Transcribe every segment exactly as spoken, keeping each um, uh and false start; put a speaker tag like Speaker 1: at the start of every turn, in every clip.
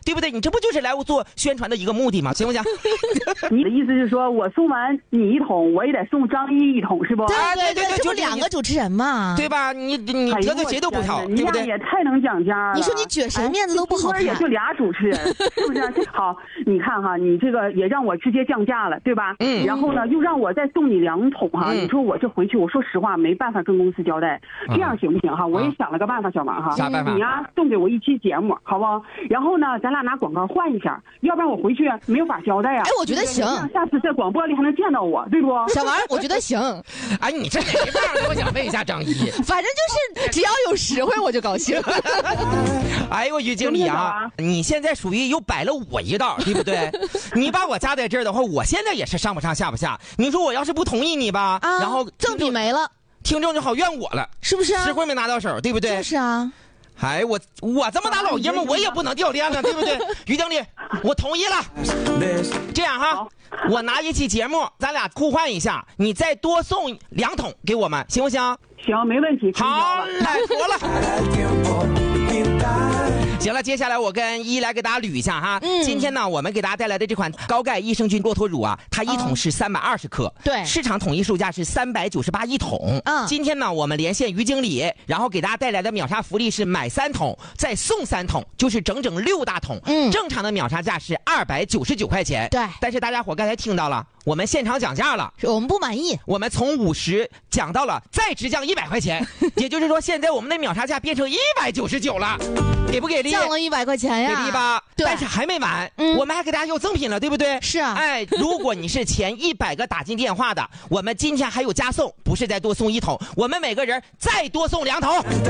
Speaker 1: 对不对？你这不就是来我做宣传的一个目的吗？行不行？
Speaker 2: 你的意思是说我送完你一桶，我也得送张一一桶，是不？
Speaker 3: 对
Speaker 1: 对
Speaker 3: 对
Speaker 1: 对，
Speaker 3: 这不两个主持人嘛，
Speaker 1: 对吧？你你得罪谁都不挑，对不对？
Speaker 2: 你也太能讲价了。
Speaker 3: 你说你撅谁面子都不好看，
Speaker 2: 也就俩主持人，是不是？好，你看哈，你这个也让我直接降价了，对吧？嗯。然后呢，又让我再送你两桶哈，你说我这回去，我说实话没办法跟公司交代，这样行不行哈？我也想了个办法，小王哈，
Speaker 1: 啥办法？
Speaker 2: 你呀送给我一期节目，好不好？然后呢，咱俩拿广告换一下，要不然我回去没有法交代啊。
Speaker 3: 哎，我觉得行，
Speaker 2: 下次在广播里还能见到我，对不？
Speaker 3: 小王，我觉得行。
Speaker 1: 哎，你这没办法，我想问一下张一，
Speaker 3: 反正就是只要有实惠我就高兴。
Speaker 1: 哎呦，于经理啊，你现在属于又摆了我一道，对不对？你把我加在这儿的话，我现在也是上不上下不下。你说我要是不同意你吧，
Speaker 3: 啊、
Speaker 1: 然后
Speaker 3: 赠品没了，
Speaker 1: 听众就好怨我了，
Speaker 3: 是不是啊？
Speaker 1: 实惠没拿到手，对不对？
Speaker 3: 就是啊。
Speaker 1: 哎，我我这么大老爷们，我也不能掉链子，对不对？于经理，我同意了。这样哈，我拿一期节目，咱俩互换一下，你再多送两桶给我们，行不行？
Speaker 2: 行，没问题。
Speaker 1: 好，来妥了。行了，接下来我跟一来给大家捋一下哈。嗯，今天呢，我们给大家带来的这款高钙益生菌骆驼乳啊，它一桶是三百二十克，
Speaker 3: 对，
Speaker 1: 市场统一售价是三百九十八一桶。嗯，今天呢，我们连线于经理，然后给大家带来的秒杀福利是买三桶再送三桶，就是整整六大桶。嗯，正常的秒杀价是二百九十九块钱。
Speaker 3: 对，
Speaker 1: 但是大家伙刚才听到了，我们现场讲价了，
Speaker 3: 我们不满意，
Speaker 1: 我们从五十讲到了再直降一百块钱，也就是说现在我们的秒杀价变成一百九十九了，给不给力？
Speaker 3: 降了一百块钱呀，
Speaker 1: 给力吧？
Speaker 3: 对，
Speaker 1: 但是还没完，
Speaker 3: 嗯，
Speaker 1: 我们还给大家有赠品了，对不对？
Speaker 3: 是啊，
Speaker 1: 哎，如果你是前一百个打进电话的，我们今天还有加送，不是再多送一桶，我们每个人再多送两桶。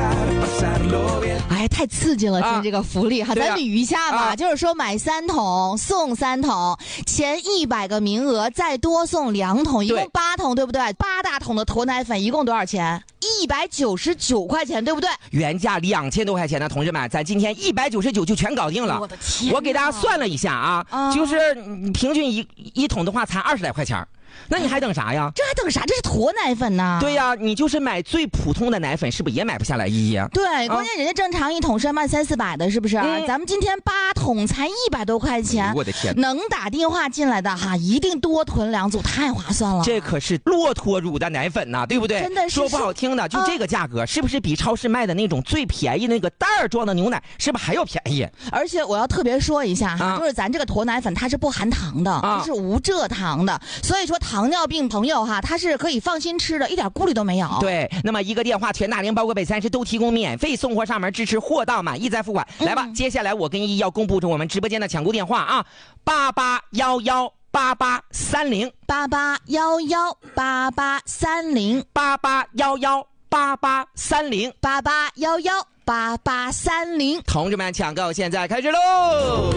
Speaker 3: 哎，太刺激了，今天这个福利哈，啊，咱捋一下吧，啊，就是说买三桶送三桶，前一百个名额再多送两桶，一共八桶，对不对？八大桶的驼奶粉一共多少钱？一百九十九块钱，对不对？
Speaker 1: 原价两千多块钱的同志们，咱今天一百九十九就全搞定了。
Speaker 3: 我的天！
Speaker 1: 我给大家算了一下啊，啊就是平均一一桶的话才二十来块钱。那你还等啥呀？
Speaker 3: 这还等啥？这是驼奶粉呐！
Speaker 1: 对呀，你就是买最普通的奶粉，是不是也买不下来一呀？
Speaker 3: 对，关键人家正常一桶是卖三四百的，是不是？嗯，咱们今天八桶才一百多块钱，
Speaker 1: 我的天！
Speaker 3: 能打电话进来的哈，一定多囤两组，太划算了。
Speaker 1: 这可是骆驼乳的奶粉呐，对不对？
Speaker 3: 真的是
Speaker 1: 说不好听的，就这个价格，啊，是不是比超市卖的那种最便宜那个袋儿装的牛奶，是不是还要便宜？
Speaker 3: 而且我要特别说一下哈，啊，就是咱这个驼奶粉它是不含糖的，它，啊，是无蔗糖的，所以说糖尿病朋友哈，它是可以放心吃的，一点顾虑都没有。
Speaker 1: 对，那么一个电话，全大连包括北三市都提供免费送货上门，支持货到满意再付款。嗯，来吧，接下来我跟依依要公布着我们直播间的抢购电话啊，八八幺幺八八三零
Speaker 3: 八八幺幺八八三零
Speaker 1: 八八幺幺八八三零
Speaker 3: 八八幺幺八八三零，
Speaker 1: 同志们抢购现在开始喽！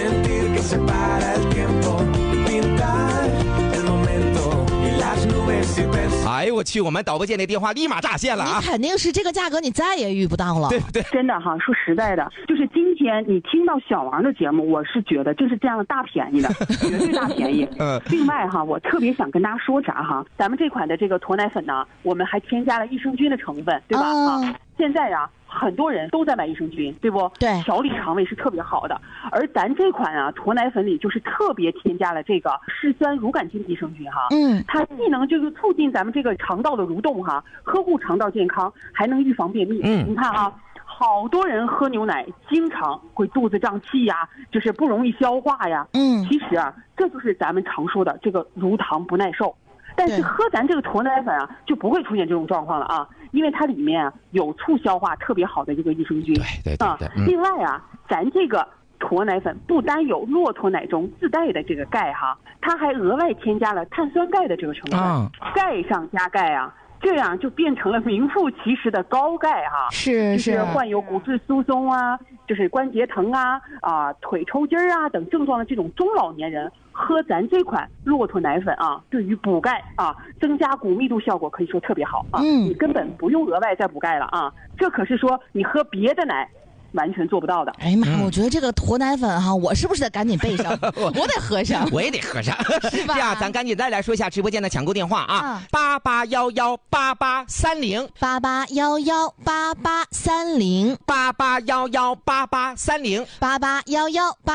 Speaker 1: 哎呦我去，我们导播间的电话立马炸线了啊！
Speaker 3: 你肯定是这个价格你再也遇不到了，
Speaker 1: 对不对？
Speaker 2: 真的哈，说实在的，就是今天你听到小王的节目，我是觉得这是这样的大便宜的，绝对大便宜。嗯。另外哈，我特别想跟大家说啥哈，咱们这款的这个驼奶粉呢，我们还添加了益生菌的成分，对吧？哦，啊，现在呀，很多人都在买益生菌，对不？
Speaker 3: 对，
Speaker 2: 调理肠胃是特别好的。而咱这款啊驼奶粉里就是特别添加了这个嗜酸乳杆菌益生菌哈，嗯，它既能就是促进咱们这个肠道的蠕动哈，呵护肠道健康，还能预防便秘。嗯，你看啊，好多人喝牛奶经常会肚子胀气呀，就是不容易消化呀。嗯，其实啊，这就是咱们常说的这个乳糖不耐受。但是喝咱这个驼奶粉啊，就不会出现这种状况了啊，因为它里面啊有促消化特别好的这个益生菌。
Speaker 1: 对对对对。
Speaker 2: 啊，另外啊，咱这个驼奶粉不单有骆驼奶中自带的这个钙哈，它还额外添加了碳酸钙的这个成分，啊，钙上加钙啊，这样就变成了名副其实的高钙哈。
Speaker 3: 是是。
Speaker 2: 就是患有骨质疏松啊，就是关节疼啊啊腿抽筋啊等症状的这种中老年人。喝咱这款骆驼奶粉啊，对于补钙啊、增加骨密度效果可以说特别好啊。嗯，你根本不用额外再补钙了啊，这可是说你喝别的奶完全做不到的。
Speaker 3: 哎呀妈，嗯，我觉得这个驼奶粉哈，我是不是得赶紧备上？我得喝上，
Speaker 1: 我也得喝上，
Speaker 3: 是吧？
Speaker 1: 这样，咱赶紧再来说一下直播间的抢购电话啊，八八幺幺八八三零
Speaker 3: 八八幺幺八八三零
Speaker 1: 八八幺幺八八三零
Speaker 3: 八八幺幺八。